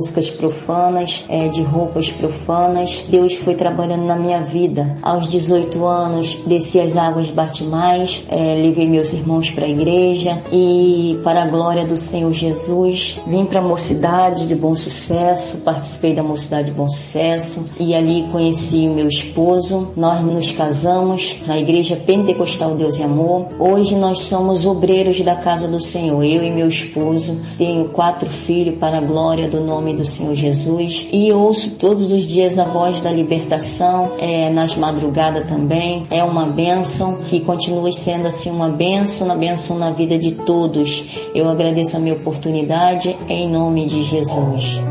músicas profanas, de roupas profanas. Deus foi trabalhando na minha vida. Aos 18 anos, desci as águas batimais, levei meus irmãos para a igreja e, para a glória do Senhor Jesus, vim para a Mocidade de Bom Sucesso, participei da Mocidade de Bom Sucesso e ali conheci o meu esposo. Nós nos casamos na Igreja Pentecostal Deus e Amor. Hoje nós somos obreiros da casa do Senhor, eu e meu esposo. Tenho 4 filhos para a glória do nome do Senhor Jesus e ouço todos os dias a voz da libertação, nas madrugadas também. É uma bênção, que continue sendo assim uma bênção na vida de todos. Eu agradeço a minha oportunidade em nome de Jesus.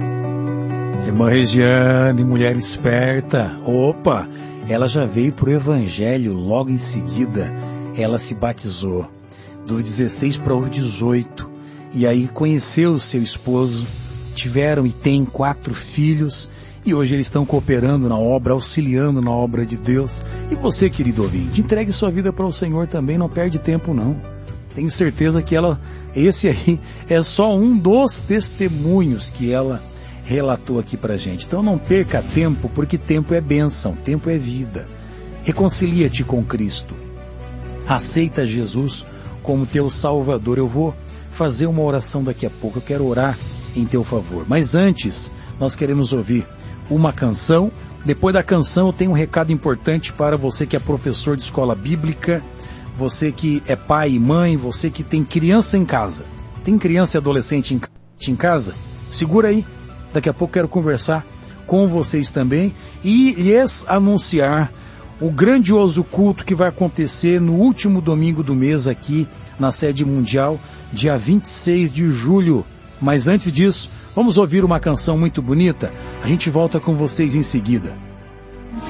Irmã Regiane, mulher esperta. Opa, ela já veio pro Evangelho logo em seguida. Ela se batizou dos 16 para os 18. E aí conheceu o seu esposo, tiveram e têm 4 filhos. E hoje eles estão cooperando na obra, auxiliando na obra de Deus. E você, querido ouvinte, entregue sua vida para o Senhor também, não perde tempo não. Tenho certeza que esse aí é só um dos testemunhos que ela relatou aqui pra gente. Então não perca tempo, porque tempo é bênção, tempo é vida. Reconcilia-te com Cristo. Aceita Jesus como teu Salvador. Eu vou fazer uma oração daqui a pouco, eu quero orar em teu favor. Mas antes, nós queremos ouvir uma canção. Depois da canção eu tenho um recado importante para você que é professor de escola bíblica, você que é pai e mãe, você que tem criança em casa. Tem criança e adolescente em casa? Segura aí. Daqui a pouco quero conversar com vocês também e lhes anunciar o grandioso culto que vai acontecer no último domingo do mês aqui na sede mundial, dia 26 de julho. Mas antes disso, vamos ouvir uma canção muito bonita. A gente volta com vocês em seguida.